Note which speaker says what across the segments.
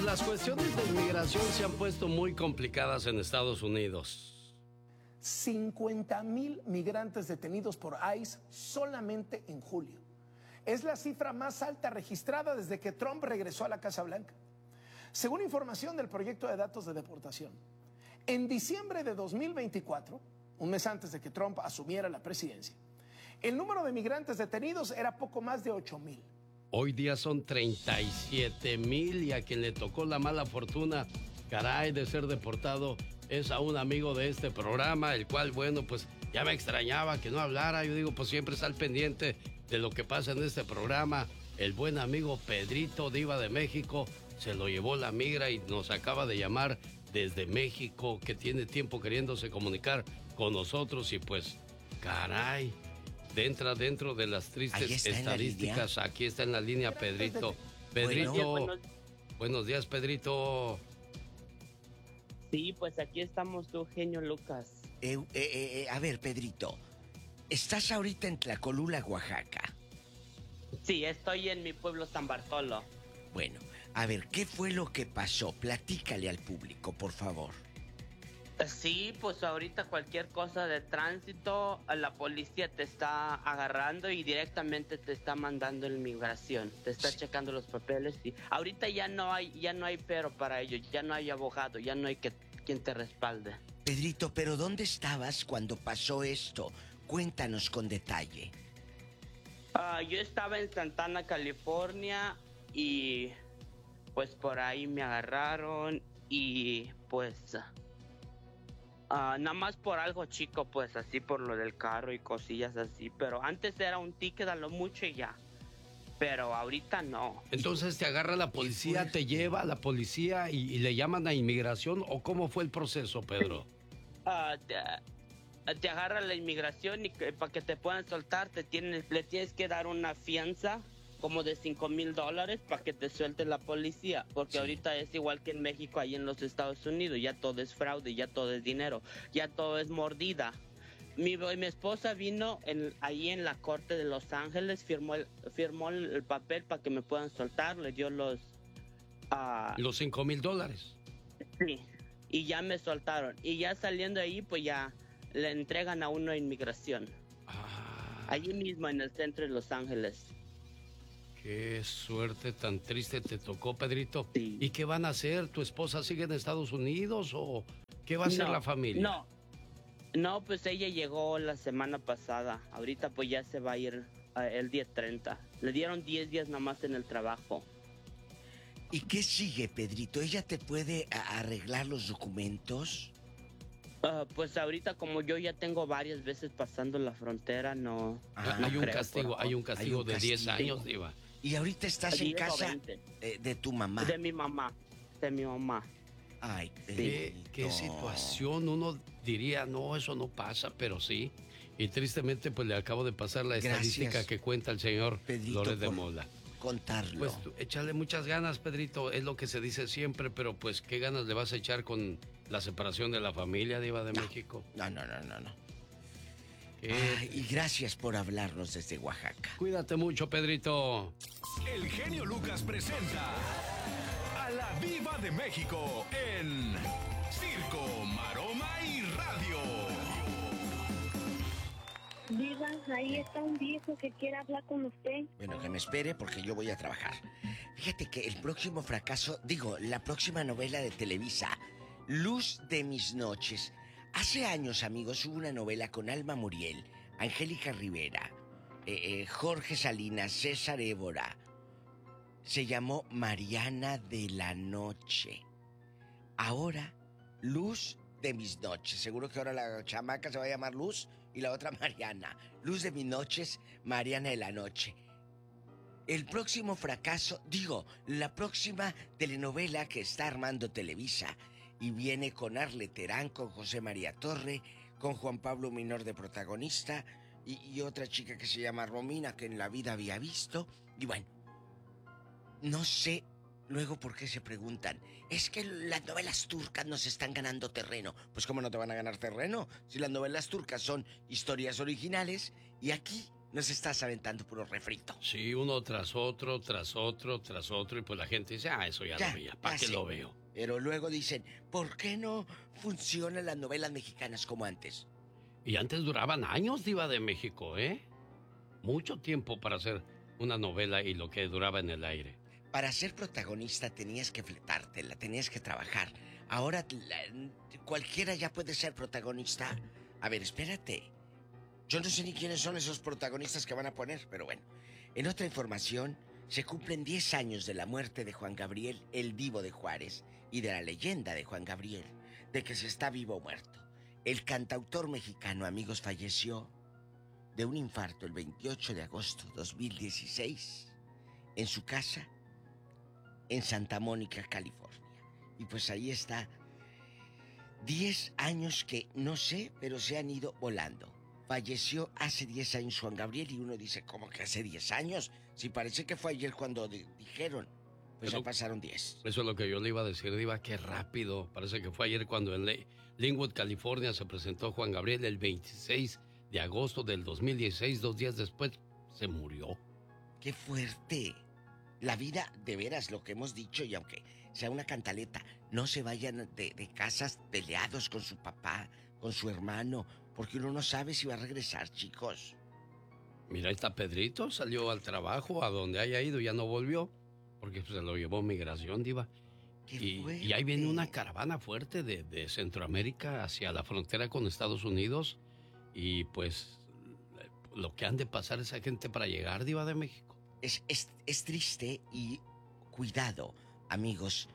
Speaker 1: las cuestiones de inmigración se han puesto muy complicadas en Estados Unidos.
Speaker 2: 50,000 migrantes detenidos por ICE solamente en julio. Es la cifra más alta registrada desde que Trump regresó a la Casa Blanca. Según información del proyecto de datos de deportación, en diciembre de 2024, un mes antes de que Trump asumiera la presidencia, el número de migrantes detenidos era poco más de 8,000.
Speaker 1: Hoy día son 37,000 y a quien le tocó la mala fortuna, caray, de ser deportado es a un amigo de este programa, el cual, bueno, pues ya me extrañaba que no hablara. Yo digo, pues siempre está al pendiente de lo que pasa en este programa. El buen amigo Pedrito, Diva de México, se lo llevó la migra y nos acaba de llamar desde México, que tiene tiempo queriéndose comunicar con nosotros y pues, caray, entra dentro de las tristes estadísticas. Aquí está en la línea Pedrito. Pedrito,
Speaker 3: bueno.
Speaker 1: Buenos días, Pedrito.
Speaker 3: Sí, pues aquí estamos tú, genio Lucas.
Speaker 4: A ver, Pedrito, estás ahorita en Tlacolula, Oaxaca.
Speaker 3: Sí, estoy en mi pueblo San Bartolo.
Speaker 4: Bueno, a ver, ¿qué fue lo que pasó? Platícale al público, por favor.
Speaker 3: Sí, pues ahorita cualquier cosa de tránsito, la policía te está agarrando y directamente te está mandando en migración, te está checando los papeles y ahorita ya no hay pero para ello, ya no hay abogado, ya no hay quien te respalde.
Speaker 4: Pedrito, ¿pero dónde estabas cuando pasó esto? Cuéntanos con detalle.
Speaker 3: Yo estaba en Santana, California y pues por ahí me agarraron y pues... nada más por algo chico, pues así por lo del carro y cosillas así, pero antes era un ticket a lo mucho y ya, pero ahorita no.
Speaker 1: Entonces te agarra la policía, te lleva a la policía y le llaman a inmigración, ¿o cómo fue el proceso, Pedro?
Speaker 3: Te agarra la inmigración y para que te puedan soltar le tienes que dar una fianza como de $5,000 para que te suelte la policía, porque ahorita es igual que en México, ahí en los Estados Unidos, ya todo es fraude, ya todo es dinero, ya todo es mordida. Mi esposa vino ahí en la corte de Los Ángeles, firmó el papel para que me puedan soltar, le dio los
Speaker 1: $5,000.
Speaker 3: Sí, y ya me soltaron, y ya saliendo de ahí, pues ya le entregan a uno a inmigración, allí mismo en el centro de Los Ángeles.
Speaker 1: Qué suerte tan triste te tocó, Pedrito.
Speaker 3: Sí.
Speaker 1: ¿Y qué van a hacer? ¿Tu esposa sigue en Estados Unidos o qué va a hacer la familia?
Speaker 3: No, pues ella llegó la semana pasada. Ahorita pues ya se va a ir el día 30. Le dieron 10 días nada más en el trabajo.
Speaker 4: ¿Y qué sigue, Pedrito? ¿Ella te puede arreglar los documentos?
Speaker 3: Pues ahorita como yo ya tengo varias veces pasando la frontera, no.
Speaker 1: Hay un castigo de 10 años, Diva.
Speaker 4: Y ahorita estás en casa de tu mamá.
Speaker 3: De mi mamá.
Speaker 4: Ay,
Speaker 1: ¿Qué situación? Uno diría, no, eso no pasa, pero sí. Y tristemente, pues le acabo de pasar la estadística que cuenta el señor Loret de Mola.
Speaker 4: Contarlo.
Speaker 1: Pues échale muchas ganas, Pedrito, es lo que se dice siempre, pero pues ¿qué ganas le vas a echar con la separación de la familia, Diva de México?
Speaker 4: No. Y gracias por hablarnos desde Oaxaca.
Speaker 1: Cuídate mucho, Pedrito.
Speaker 5: El genio Lucas presenta a la Diva de México en Circo, Maroma y Radio.
Speaker 6: Diva, ahí está un viejo que quiere hablar con usted.
Speaker 4: Bueno, que me espere porque yo voy a trabajar. Fíjate que el próximo fracaso, la próxima novela de Televisa, Luz de mis noches. Hace años, amigos, hubo una novela con Alma Muriel, Angélica Rivera, Jorge Salinas, César Évora. Se llamó Mariana de la Noche. Ahora, Luz de mis noches. Seguro que ahora la chamaca se va a llamar Luz y la otra Mariana. Luz de mis noches, Mariana de la Noche. El próximo fracaso, la próxima telenovela que está armando Televisa y viene con Arle Terán, con José María Torre, con Juan Pablo Minor de protagonista y otra chica que se llama Romina, que en la vida había visto. Y bueno, no sé luego por qué se preguntan, es que las novelas turcas nos están ganando terreno. Pues ¿cómo no te van a ganar terreno? Si las novelas turcas son historias originales y aquí nos estás aventando puro refrito.
Speaker 1: Sí, uno tras otro, y pues la gente dice, eso ya lo veía, ¿para qué lo veo?
Speaker 4: Pero luego dicen, ¿por qué no funcionan las novelas mexicanas como antes?
Speaker 1: Y antes duraban años, Diva de México, ¿eh? Mucho tiempo para hacer una novela y lo que duraba en el aire.
Speaker 4: Para ser protagonista tenías que fletártela, tenías que trabajar. Ahora cualquiera ya puede ser protagonista. A ver, espérate. Yo no sé ni quiénes son esos protagonistas que van a poner, pero bueno. En otra información, se cumplen 10 años de la muerte de Juan Gabriel, el Divo de Juárez, y de la leyenda de Juan Gabriel, de que si está vivo o muerto. El cantautor mexicano, amigos, falleció de un infarto el 28 de agosto de 2016 en su casa en Santa Mónica, California. Y pues ahí está. 10 años que no sé, pero se han ido volando. Falleció hace 10 años Juan Gabriel y uno dice, ¿cómo que hace 10 años? Si parece que fue ayer cuando dijeron. Pues ya pasaron 10.
Speaker 1: Eso es lo que yo le iba a decir, Diva, qué rápido. Parece que fue ayer cuando en Linwood, California, se presentó Juan Gabriel el 26 de agosto del 2016. 2 días después se murió.
Speaker 4: ¡Qué fuerte! La vida, de veras, lo que hemos dicho, y aunque sea una cantaleta, no se vayan de casas peleados con su papá, con su hermano, porque uno no sabe si va a regresar, chicos.
Speaker 1: Mira, ahí está Pedrito, salió al trabajo, a donde haya ido, ya no volvió, porque se lo llevó migración, Diva. Y ahí viene una caravana fuerte de Centroamérica hacia la frontera con Estados Unidos, y pues lo que han de pasar esa gente para llegar, Diva de México.
Speaker 4: Es triste y cuidado, amigos.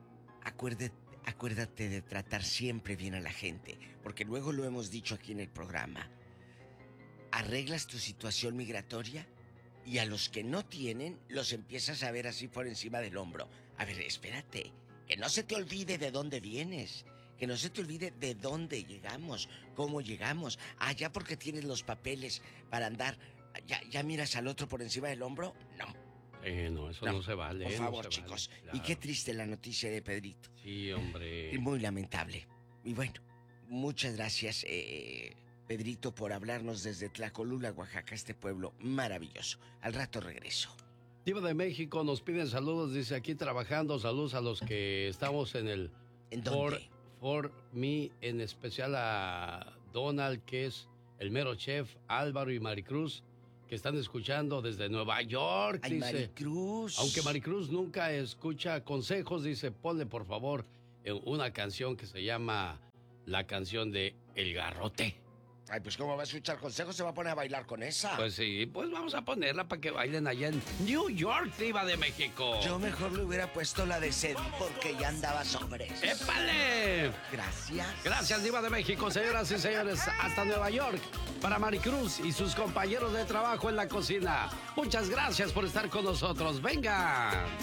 Speaker 4: Acuérdate de tratar siempre bien a la gente, porque luego lo hemos dicho aquí en el programa. Arreglas tu situación migratoria y a los que no tienen los empiezas a ver así por encima del hombro. A ver, espérate, que no se te olvide de dónde vienes, que no se te olvide de dónde llegamos, cómo llegamos. Ya porque tienes los papeles para andar, ya miras al otro por encima del hombro.
Speaker 1: No, eso no se vale.
Speaker 4: Por favor,
Speaker 1: no
Speaker 4: chicos.
Speaker 1: Vale, claro.
Speaker 4: Y qué triste la noticia de Pedrito.
Speaker 1: Sí, hombre.
Speaker 4: Y muy lamentable. Y bueno, muchas gracias, Pedrito, por hablarnos desde Tlacolula, Oaxaca, este pueblo maravilloso. Al rato regreso.
Speaker 1: Diva de México, nos piden saludos, dice aquí trabajando, saludos a los que estamos en el...
Speaker 4: ¿En dónde?
Speaker 1: For Me, en especial a Donald, que es el mero chef, Álvaro y Maricruz, que están escuchando desde Nueva York.
Speaker 4: Ay,
Speaker 1: dice,
Speaker 4: Maricruz.
Speaker 1: Aunque Maricruz nunca escucha consejos, dice, ponle por favor una canción que se llama la canción de El Garrote.
Speaker 4: Ay, pues ¿cómo va a escuchar consejos? ¿Se va a poner a bailar con esa?
Speaker 1: Pues sí, pues vamos a ponerla para que bailen allá en New York, Diva de México.
Speaker 4: Yo mejor le hubiera puesto la de Cedi porque ya andaba sobres.
Speaker 1: ¡Épale!
Speaker 4: Gracias.
Speaker 1: Gracias, Diva de México, señoras y señores, hasta Nueva York. Para Maricruz y sus compañeros de trabajo en la cocina. Muchas gracias por estar con nosotros. ¡Venga!